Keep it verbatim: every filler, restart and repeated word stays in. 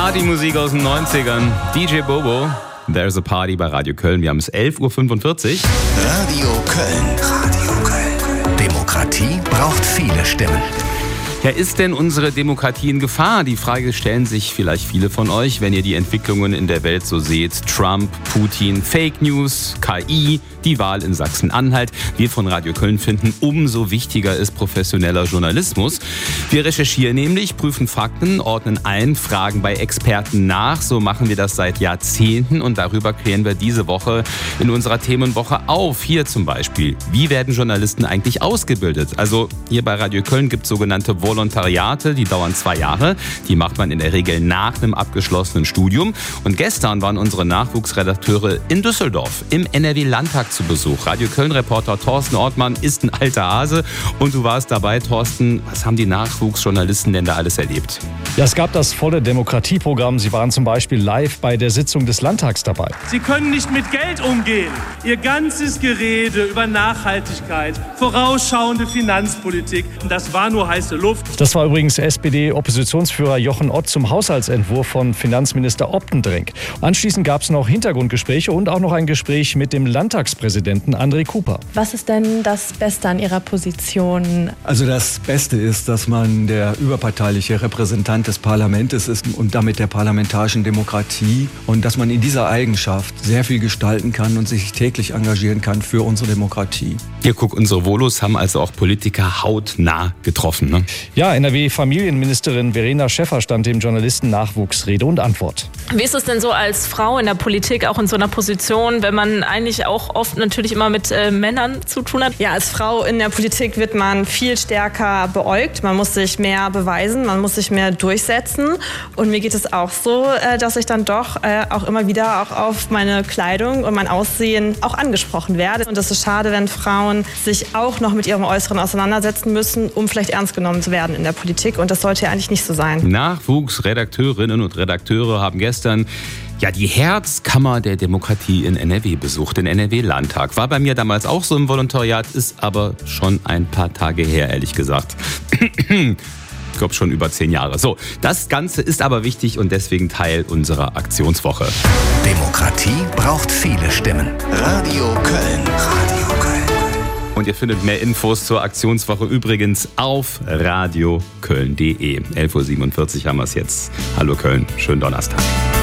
Partymusik aus den neunzigern. D J Bobo, There's a Party bei Radio Köln. Wir haben es elf Uhr fünfundvierzig. Radio Köln. Radio Köln. Demokratie braucht viele Stimmen. Ja, ist denn unsere Demokratie in Gefahr? Die Frage stellen sich vielleicht viele von euch, wenn ihr die Entwicklungen in der Welt so seht. Trump, Putin, Fake News, K I, die Wahl in Sachsen-Anhalt. Wir von Radio Köln finden, umso wichtiger ist professioneller Journalismus. Wir recherchieren nämlich, prüfen Fakten, ordnen ein, fragen bei Experten nach. So machen wir das seit Jahrzehnten und darüber klären wir diese Woche in unserer Themenwoche auf. Hier zum Beispiel, wie werden Journalisten eigentlich ausgebildet? Also hier bei Radio Köln gibt es sogenannte Volontariate, die dauern zwei Jahre. Die macht man in der Regel nach einem abgeschlossenen Studium. Und gestern waren unsere Nachwuchsredakteure in Düsseldorf im N R W-Landtag zu Besuch. Radio Köln-Reporter Thorsten Ortmann ist ein alter Hase und du warst dabei, Thorsten. Was haben die Nachwuchsjournalisten denn da alles erlebt? Ja, es gab das volle Demokratieprogramm. Sie waren zum Beispiel live bei der Sitzung des Landtags dabei. Sie können nicht mit Geld umgehen. Ihr ganzes Gerede über Nachhaltigkeit, vorausschauende Finanzpolitik, das war nur heiße Luft. Das war übrigens S P D-Oppositionsführer Jochen Ott zum Haushaltsentwurf von Finanzminister Optendrenk. Anschließend gab es noch Hintergrundgespräche und auch noch ein Gespräch mit dem Landtagspräsidenten André Cooper. Was ist denn das Beste an Ihrer Position? Also das Beste ist, dass man der überparteiliche Repräsentant des Parlaments ist und damit der parlamentarischen Demokratie und dass man in dieser Eigenschaft sehr viel gestalten kann und sich täglich engagieren kann für unsere Demokratie. Hier, guck, unsere Volos haben also auch Politiker hautnah getroffen, ne? Ja, N R W-Familienministerin Verena Schäffer stand dem Journalisten Nachwuchs Rede und Antwort. Wie ist es denn so als Frau in der Politik, auch in so einer Position, wenn man eigentlich auch oft natürlich immer mit äh, Männern zu tun hat? Ja, als Frau in der Politik wird man viel stärker beäugt. Man muss sich mehr beweisen, man muss sich mehr durchsetzen. Und mir geht es auch so, äh, dass ich dann doch äh, auch immer wieder auch auf meine Kleidung und mein Aussehen auch angesprochen werde. Und es ist schade, wenn Frauen sich auch noch mit ihrem Äußeren auseinandersetzen müssen, um vielleicht ernst genommen zu werden in der Politik. Und das sollte ja eigentlich nicht so sein. Nachwuchsredakteurinnen und Redakteure haben gestern ja die Herzkammer der Demokratie in N R W besucht, den N R W-Landtag. War bei mir damals auch so im Volontariat, ist aber schon ein paar Tage her, ehrlich gesagt. Ich glaube schon über zehn Jahre. So, das Ganze ist aber wichtig und deswegen Teil unserer Aktionswoche. Demokratie braucht viele Stimmen. Radio Köln. Radio Köln. Und ihr findet mehr Infos zur Aktionswoche übrigens auf radioköln punkt de. elf Uhr siebenundvierzig haben wir es jetzt. Hallo Köln, schönen Donnerstag.